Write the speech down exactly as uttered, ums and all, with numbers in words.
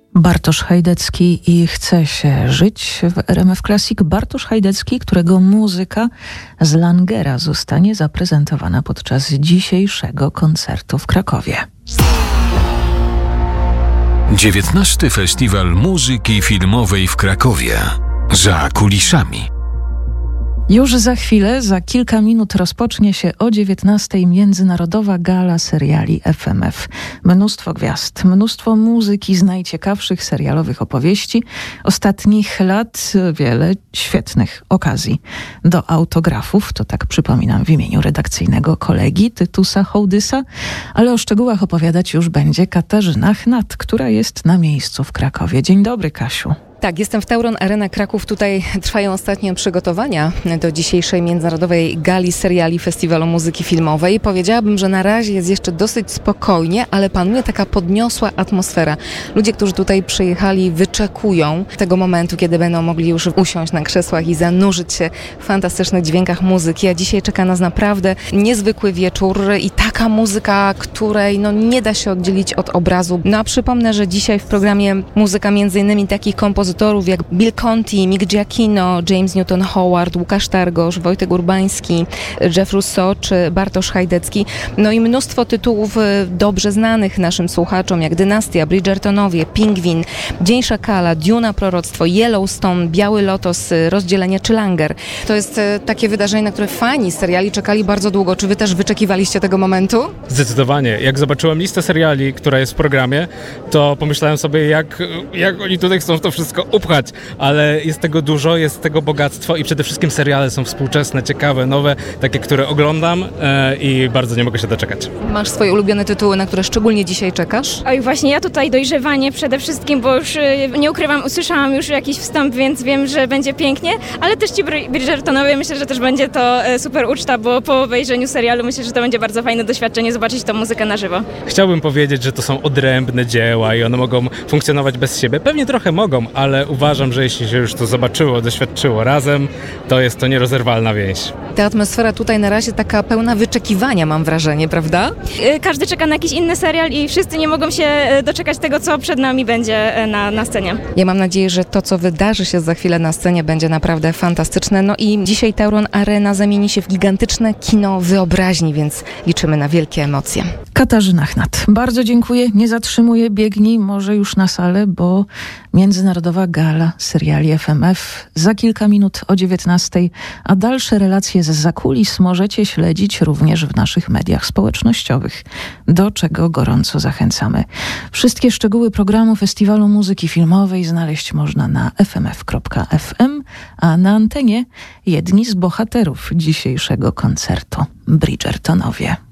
Bartosz Hajdecki i Chce się żyć w R M F Classic. Bartosz Hajdecki, którego muzyka z Langera zostanie zaprezentowana podczas dzisiejszego koncertu w Krakowie. dziewiętnasty Festiwal Muzyki Filmowej w Krakowie. Za kulisami. Już za chwilę, za kilka minut rozpocznie się o dziewiętnastej Międzynarodowa Gala Seriali F M F. Mnóstwo gwiazd, mnóstwo muzyki z najciekawszych serialowych opowieści. Ostatnich lat wiele świetnych okazji do autografów. To tak przypominam w imieniu redakcyjnego kolegi Tytusa Hołdysa. Ale o szczegółach opowiadać już będzie Katarzyna Chnat, która jest na miejscu w Krakowie. Dzień dobry, Kasiu. Tak, jestem w Tauron Arena Kraków. Tutaj trwają ostatnie przygotowania do dzisiejszej Międzynarodowej Gali Seriali Festiwalu Muzyki Filmowej. Powiedziałabym, że na razie jest jeszcze dosyć spokojnie, ale panuje taka podniosła atmosfera. Ludzie, którzy tutaj przyjechali, wyczekują tego momentu, kiedy będą mogli już usiąść na krzesłach i zanurzyć się w fantastycznych dźwiękach muzyki. A dzisiaj czeka nas naprawdę niezwykły wieczór i taka muzyka, której no, nie da się oddzielić od obrazu. No a przypomnę, że dzisiaj w programie muzyka między innymi takich kompozytorów jak Bill Conti, Mick Giacchino, James Newton Howard, Łukasz Targosz, Wojtek Urbański, Jeff Russo czy Bartosz Hajdecki. No i mnóstwo tytułów dobrze znanych naszym słuchaczom, jak Dynastia, Bridgertonowie, Pingwin, Dzień Szakala, Duna Proroctwo, Yellowstone, Biały Lotos, Rozdzielenie czy Langer. To jest takie wydarzenie, na które fani seriali czekali bardzo długo. Czy wy też wyczekiwaliście tego momentu? Zdecydowanie. Jak zobaczyłem listę seriali, która jest w programie, to pomyślałem sobie, jak, jak oni tutaj chcą to wszystko upchać, ale jest tego dużo, jest tego bogactwo i przede wszystkim seriale są współczesne, ciekawe, nowe, takie, które oglądam e, i bardzo nie mogę się doczekać. Masz swoje ulubione tytuły, na które szczególnie dzisiaj czekasz? Oj, właśnie ja tutaj dojrzewanie przede wszystkim, bo już nie ukrywam, usłyszałam już jakiś wstęp, więc wiem, że będzie pięknie, ale też ci Bridgertonowie, myślę, że też będzie to super uczta, bo po obejrzeniu serialu myślę, że to będzie bardzo fajne doświadczenie, zobaczyć tą muzykę na żywo. Chciałbym powiedzieć, że to są odrębne dzieła i one mogą funkcjonować bez siebie. Pewnie trochę mogą, ale uważam, że jeśli się już to zobaczyło, doświadczyło razem, to jest to nierozerwalna więź. Ta atmosfera tutaj na razie taka pełna wyczekiwania, mam wrażenie, prawda? Każdy czeka na jakiś inny serial i wszyscy nie mogą się doczekać tego, co przed nami będzie na, na scenie. Ja mam nadzieję, że to, co wydarzy się za chwilę na scenie, będzie naprawdę fantastyczne. No i dzisiaj Tauron Arena zamieni się w gigantyczne kino wyobraźni, więc liczymy na wielkie emocje. Katarzyna Chnat, bardzo dziękuję. Nie zatrzymuję, biegnij może już na salę, bo Międzynarodowa Gala Seriali F M F za kilka minut o dziewiętnastej, a dalsze relacje z zakulis możecie śledzić również w naszych mediach społecznościowych, do czego gorąco zachęcamy. Wszystkie szczegóły programu Festiwalu Muzyki Filmowej znaleźć można na f m f kropka f m, a na antenie jedni z bohaterów dzisiejszego koncertu, Bridgertonowie.